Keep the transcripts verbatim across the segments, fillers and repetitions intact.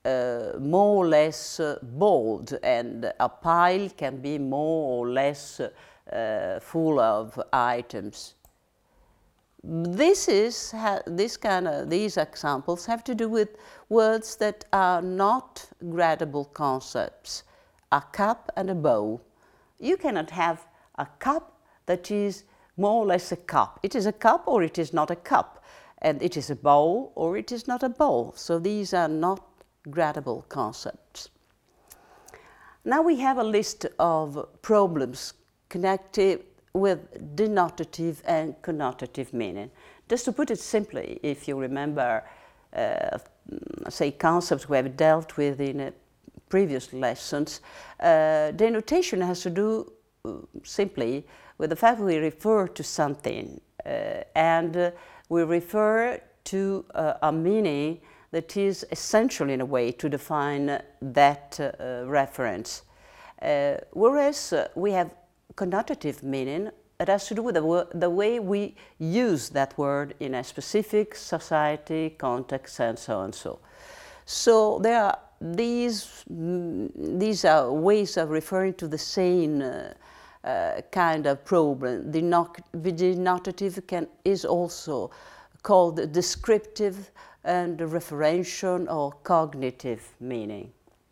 uh, more or less uh, bold, and a pile can be more or less uh, full of items. This is, ha, this kind of, these examples have to do with words that are not gradable concepts. A cup and a bowl. You cannot have a cup that is more or less a cup. It is a cup or it is not a cup. And it is a bowl or it is not a bowl. So these are not gradable concepts. Now we have a list of problems connected with denotative and connotative meaning. Just to put it simply, if you remember, uh, say, concepts we have dealt with in uh, previous lessons, uh, denotation has to do uh, simply with the fact that we refer to something uh, and uh, we refer to uh, a meaning that is essential in a way to define that uh, reference. Uh, whereas uh, we have connotative meaning, it has to do with the, the way we use that word in a specific society, context, and so on. So, so there are these, mm, these are ways of referring to the same uh, uh, kind of problem. The denotative can, is also called descriptive and referential or cognitive meaning.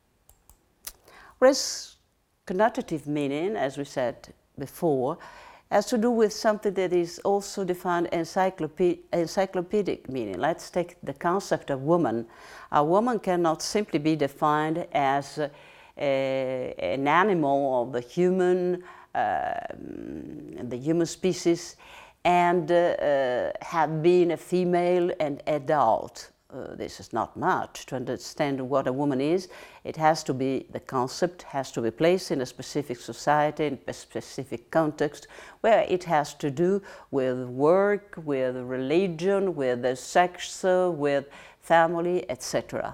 Whereas connotative meaning, as we said before, has to do with something that is also defined encycloped encyclopedic meaning. Let's take the concept of woman. A woman cannot simply be defined as a, an animal of the human, uh, the human species, and uh, uh, have been a female and adult. Uh, this is not much. To understand what a woman is, it has to be, the concept has to be placed in a specific society, in a specific context, where it has to do with work, with religion, with the sex, with family, et cetera.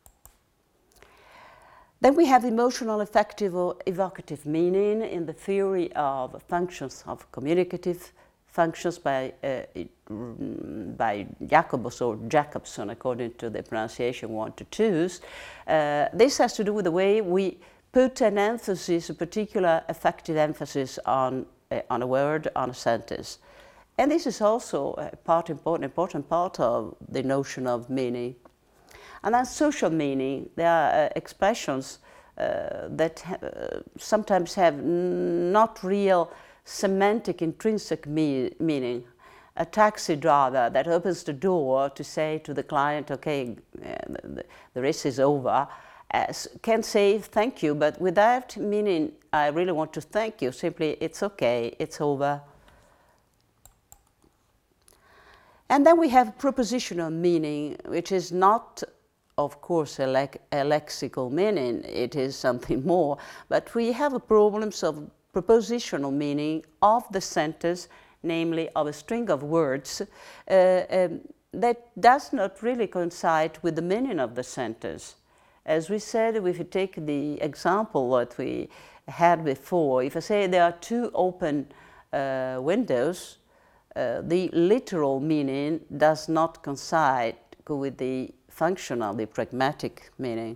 Then we have emotional, affective, or evocative meaning in the theory of functions of communicative functions by, uh, by Jacobus or Jacobson, according to the pronunciation we want to choose. Uh, this has to do with the way we put an emphasis, a particular affective emphasis on, uh, on a word, on a sentence. And this is also a part, important, important part of the notion of meaning. And then social meaning, there are uh, expressions uh, that ha uh, sometimes have not real semantic, intrinsic me meaning. A taxi driver that opens the door to say to the client, okay, uh, the, the race is over, uh, can say thank you, but without meaning, I really want to thank you, simply it's okay, it's over. And then we have propositional meaning, which is not, of course, a, le a lexical meaning, it is something more, but we have a problems of propositional meaning of the sentence, namely of a string of words, uh, um, that does not really coincide with the meaning of the sentence. As we said, if you take the example that we had before, if I say there are two open uh, windows, uh, the literal meaning does not coincide with the functional, the pragmatic meaning.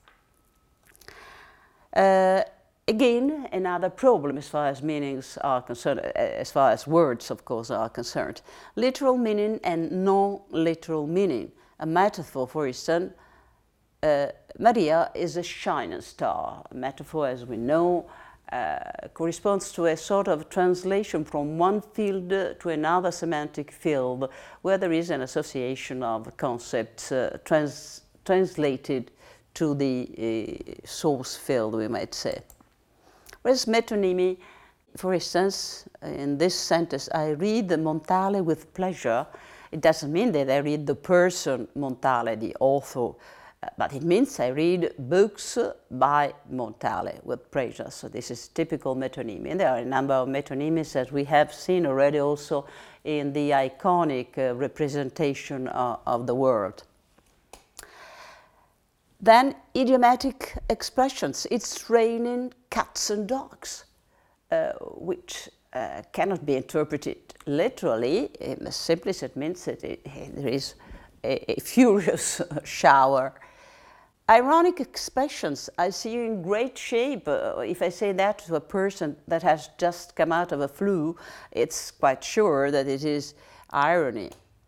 Uh, Again, another problem as far as meanings are concerned, as far as words, of course, are concerned. Literal meaning and non-literal meaning. A metaphor, for instance, uh, Maria is a shining star. A metaphor, as we know, uh, corresponds to a sort of translation from one field to another semantic field, where there is an association of concepts uh, trans translated to the uh, source field, we might say. Whereas metonymy, for instance, in this sentence, I read the Montale with pleasure. It doesn't mean that I read the person Montale, the author, but it means I read books by Montale with pleasure. So this is typical metonymy. And there are a number of metonymies that we have seen already also in the iconic uh, representation uh, of the world. Then idiomatic expressions. It's raining cats and dogs, uh, which uh, cannot be interpreted literally. It simply it means that it, there is a, a furious shower. Ironic expressions, I see you in great shape. Uh, if I say that to a person that has just come out of a flu, it's quite sure that it is irony.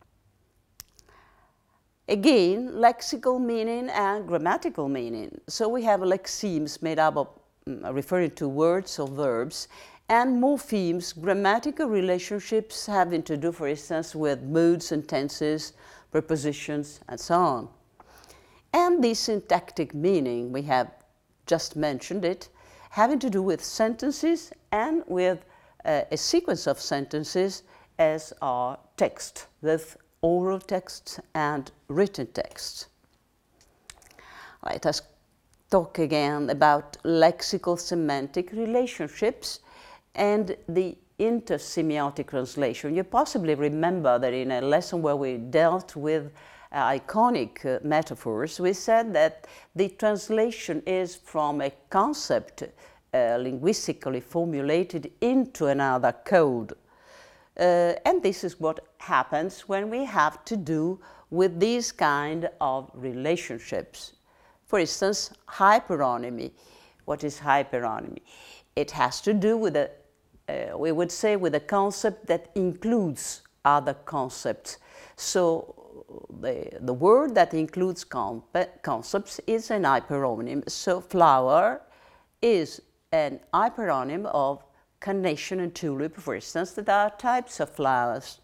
Again, lexical meaning and grammatical meaning. So we have lexemes made up of um, referring to words or verbs, and morphemes, grammatical relationships having to do, for instance, with moods and tenses, prepositions, and so on. And the syntactic meaning, we have just mentioned it, having to do with sentences and with uh, a sequence of sentences as our text, with oral texts and written texts. Let us talk again about lexical semantic relationships and the intersemiotic translation. You possibly remember that in a lesson where we dealt with uh, iconic uh, metaphors, we said that the translation is from a concept uh, linguistically formulated into another code. Uh, and this is what happens when we have to do with these kind of relationships. For instance, hyperonymy. What is hyperonymy? It has to do with a, uh, we would say, with a concept that includes other concepts. So the, the word that includes concepts is an hyperonym. So flower is an hyperonym of carnation and tulip, for instance, that are types of flowers.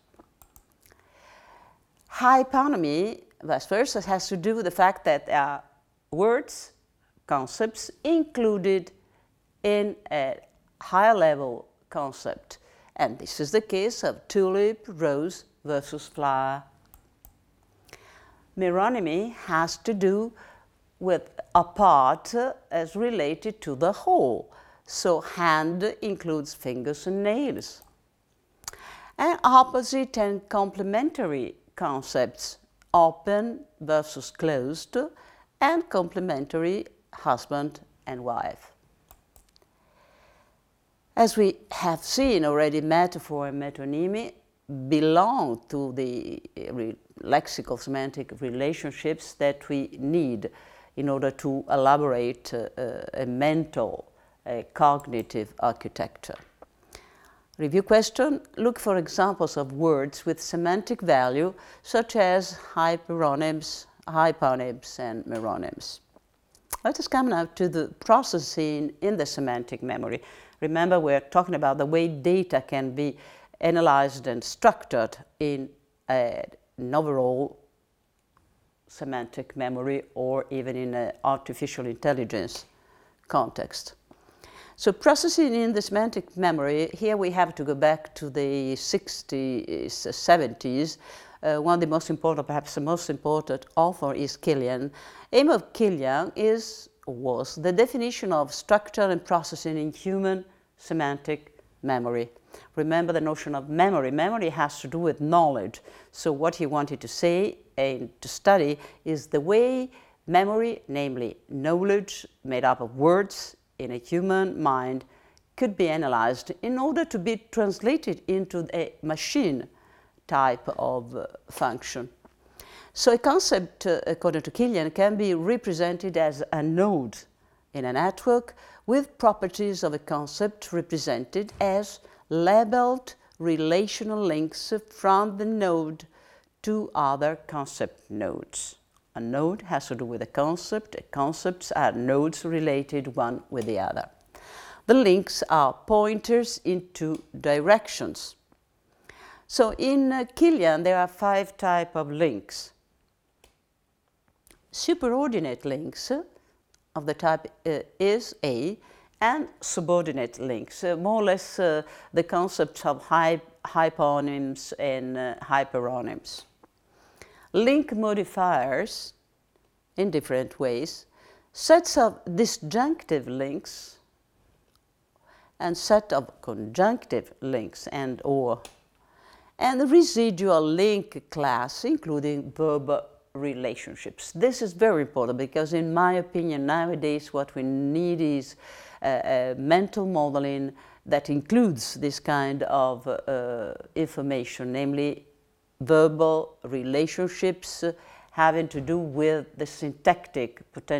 Hyponymy, vice versa, has to do with the fact that there are words, concepts included in a higher level concept. And this is the case of tulip, rose versus flower. Meronymy has to do with a part as related to the whole. So hand includes fingers and nails. And opposite and complementary concepts, open versus closed, and complementary husband and wife. As we have seen already, metaphor and metonymy belong to the lexical semantic relationships that we need in order to elaborate uh, a mental, a cognitive architecture. Review question: look for examples of words with semantic value, such as hyperonyms, hyponyms, and meronyms. Let us come now to the processing in the semantic memory. Remember, we're talking about the way data can be analyzed and structured in a, an overall semantic memory, or even in an artificial intelligence context. So processing in the semantic memory, here we have to go back to the sixties, seventies. Uh, one of the most important, perhaps the most important author is Killian. Aim of Killian is, was the definition of structure and processing in human semantic memory. Remember the notion of memory. Memory has to do with knowledge. So what he wanted to say and to study is the way memory, namely knowledge made up of words in a human mind, could be analyzed in order to be translated into a machine type of uh, function. So a concept, uh, according to Killian, can be represented as a node in a network with properties of a concept represented as labeled relational links from the node to other concept nodes. A node has to do with a concept. Concepts are nodes related one with the other. The links are pointers into directions. So in uh, Killian, there are five types of links. Superordinate links uh, of the type uh, is A, and subordinate links, uh, more or less uh, the concepts of hy hyponyms and uh, hyperonyms. Link modifiers in different ways, sets of disjunctive links and set of conjunctive links and or, and the residual link class including verb relationships. This is very important because in my opinion nowadays what we need is uh, mental modeling that includes this kind of uh, information, namely verbal relationships uh, having to do with the syntactic potential